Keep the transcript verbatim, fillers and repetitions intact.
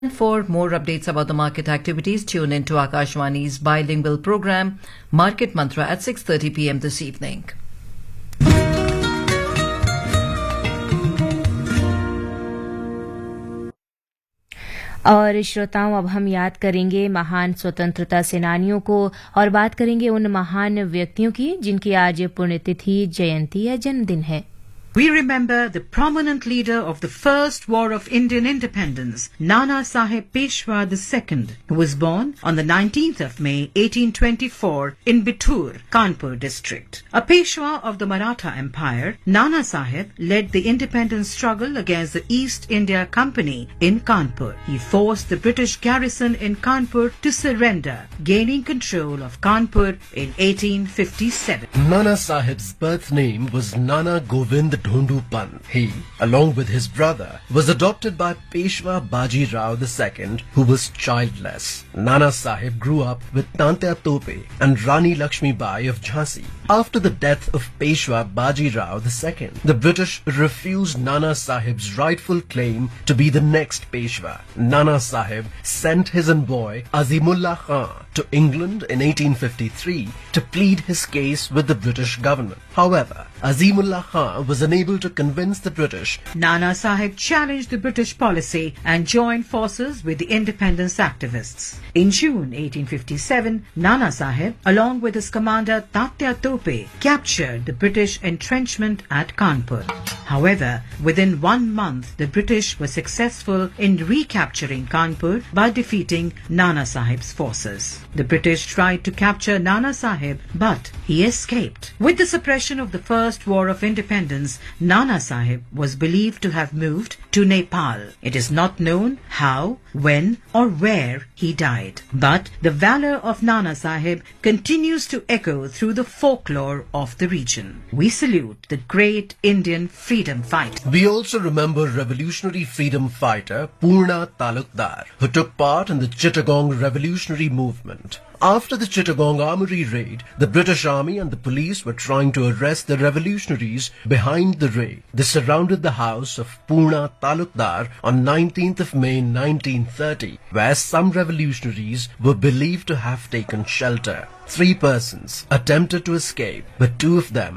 For more updates about the market activities, tune into Akashwani's bilingual program, Market Mantra, at six thirty p m this evening. और श्रोताओं, अब हम याद करेंगे महान स्वतंत्रता सेनानियों को और बात करेंगे उन महान व्यक्तियों की जिनकी आज पुण्यतिथि, जयंती या जन्मदिन है. We remember the prominent leader of the first war of Indian independence, Nana Saheb Peshwa the Second, who was born on the nineteenth of May eighteen twenty-four in Bithur, Kanpur district. A Peshwa of the Maratha Empire, Nana Saheb led the independence struggle against the East India Company in Kanpur. He forced the British garrison in Kanpur to surrender, gaining control of Kanpur in eighteen fifty-seven. Nana Saheb's birth name was Nana Govind Dhondu Pant. He, along with his brother, was adopted by Peshwa Baji Rao the Second, who was childless. Nana Saheb grew up with Tantia Tope and Rani Lakshmi Bai of Jhansi. After the death of Peshwa Baji Rao the Second, the British refused Nana Saheb's rightful claim to be the next Peshwa. Nana Saheb sent his envoy Azimullah Khan to England in eighteen fifty-three to plead his case with the British government. However, Azimullah Khan was unable to convince the British. Nana Saheb challenged the British policy and joined forces with the independence activists. In June eighteen fifty-seven, Nana Saheb, along with his commander Tatya Tope, captured the British entrenchment at Kanpur. However, within one month, the British were successful in recapturing Kanpur by defeating Nana Saheb's forces. The British tried to capture Nana Saheb, but he escaped. With the suppression of the First War of Independence, Nana Saheb was believed to have moved to Nepal. It is not known how, when or where he died. But the valor of Nana Saheb continues to echo through the folklore of the region. We salute the great Indian freedom fighter. We also remember revolutionary freedom fighter Purna Talukdar, who took part in the Chittagong revolutionary movement. After the Chittagong armory raid, the British Army and the police were trying to arrest the revolutionaries behind the raid. They surrounded the house of Purna Talukdar on nineteenth of May nineteen thirty, where some revolutionaries were believed to have taken shelter. Three persons attempted to escape, but two of them